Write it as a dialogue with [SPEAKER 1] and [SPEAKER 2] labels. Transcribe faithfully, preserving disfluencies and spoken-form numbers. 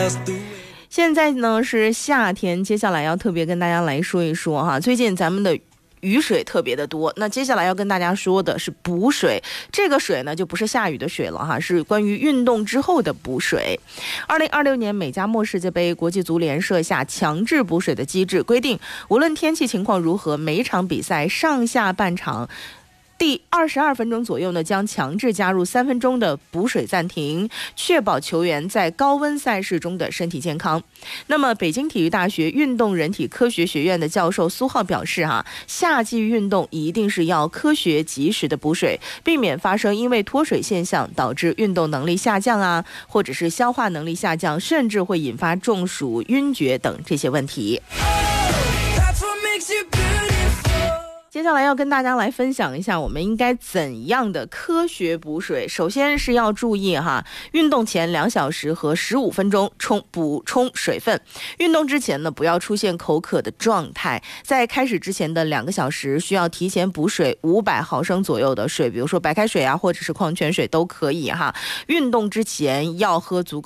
[SPEAKER 1] 现在呢是夏天，接下来要特别跟大家来说一说哈，最近咱们的雨水特别的多，那接下来要跟大家说的是补水。这个水呢就不是下雨的水了哈，是关于运动之后的补水。二零二六年美加墨世界杯，国际足联设下强制补水的机制，规定无论天气情况如何，每场比赛上下半场第二十二分钟左右呢，将强制加入三分钟的补水暂停，确保球员在高温赛事中的身体健康。那么，北京体育大学运动人体科学学院的教授苏浩表示哈，夏季运动一定是要科学及时的补水，避免发生因为脱水现象导致运动能力下降啊，或者是消化能力下降，甚至会引发中暑、晕厥等这些问题。接下来要跟大家来分享一下我们应该怎样的科学补水。首先是要注意哈，运动前两小时和十五分钟充补充水分。运动之前呢，不要出现口渴的状态。在开始之前的两个小时，需要提前补水五百毫升左右的水，比如说白开水啊，或者是矿泉水都可以哈。运动之前要喝足够